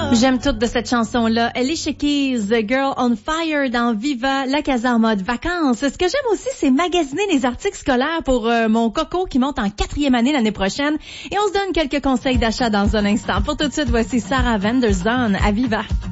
J'aime toute de cette chanson-là. Alicia Keys, Girl on Fire dans Viva, la casa en mode vacances. Ce que j'aime aussi, c'est magasiner les articles scolaires pour mon coco qui monte en 4e année l'année prochaine. Et on se donne quelques conseils d'achat dans un instant. Pour tout de suite, voici Sarah Vanderzon à Viva.